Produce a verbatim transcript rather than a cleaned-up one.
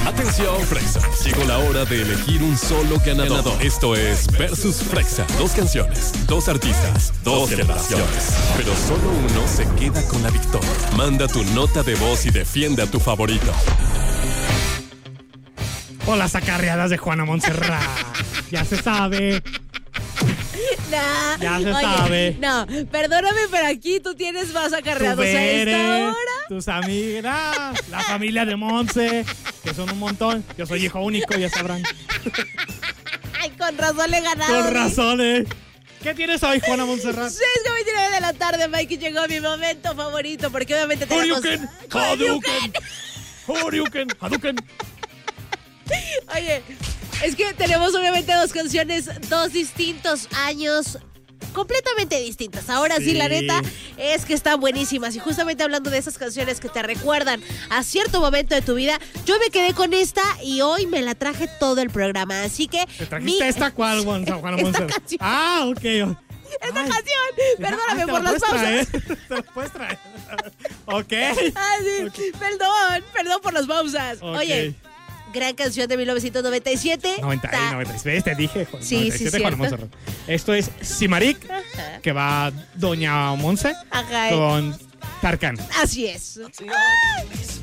Atención, Frexa. Llegó la hora de elegir un solo ganador. Esto es Versus Frexa. Dos canciones, dos artistas, dos generaciones. Pero solo uno se queda con la victoria. Manda tu nota de voz y defiende a tu favorito. O las acarreadas de Juana Montserrat. Ya se sabe. No, Ya se oye, sabe. No, perdóname, pero aquí tú tienes más acarreados Tu a Bere, esta hora. tus amigas, la familia de Monse, que son un montón. Yo soy hijo único, ya sabrán. Ay, con razón le he ganado. Con razón, ¿eh? ¿Qué tienes hoy, Juana Montserrat? seis con veintinueve de la tarde, Mikey, llegó mi momento favorito, porque obviamente tenemos... Hadouken, Hadouken, Hadouken, Hadouken. Oye, es que tenemos obviamente dos canciones, dos distintos años, completamente distintas. Ahora sí. sí, la neta, es que están buenísimas. Y justamente hablando de esas canciones que te recuerdan a cierto momento de tu vida, yo me quedé con esta y hoy me la traje todo el programa. Así que... ¿Te trajiste mi... esta cuál, Juana Montserrat? Ah, ok. Esta Ay, canción, perdóname ay, por las pausas. Traer. Te la puedes traer. Ok. Ah, sí. Okay. Perdón, perdón por las pausas. Okay. Oye, gran canción de mil novecientos noventa y siete. noventa, Ta- noventa y seis, te dije. Juan, sí, noventa y siete, sí, Juan Montserrat. Esto es Simarik, Ajá. que va Doña Monse Ajá. con Tarkan. Así es. ¡Ah!